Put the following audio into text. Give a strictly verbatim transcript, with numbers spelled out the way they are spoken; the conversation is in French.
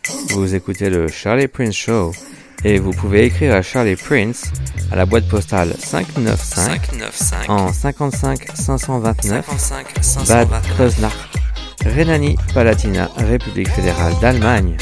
Vous écoutez le Charlie Prince Show et vous pouvez écrire à Charlie Prince à la boîte postale cinq cent quatre-vingt-quinze en cinquante-cinq cinq cent vingt-neuf Bad Kreuznach, Rhénanie-Palatinat, République fédérale d'Allemagne.